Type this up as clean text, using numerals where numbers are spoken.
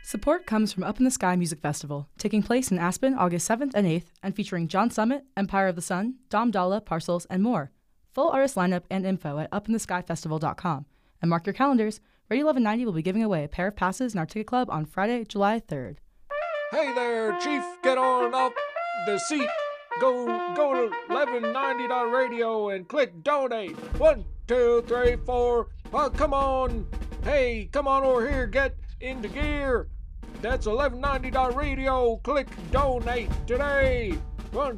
Support comes from Up in the Sky Music Festival, taking place in Aspen August 7th and 8th, and featuring John Summit, Empire of the Sun, Dom Dalla, Parcels, and more. Full artist lineup and info at upintheskyfestival.com. And mark your calendars, Radio 1190 will be giving away a pair of passes in our ticket club on Friday, July 3rd. Hey there, Chief, get on up the seat. Go to 1190.radio and click donate. 1, 2, 3, 4. Oh, come on. Hey, come on over here, get into gear. That's 1190.radio. Click donate today. 1,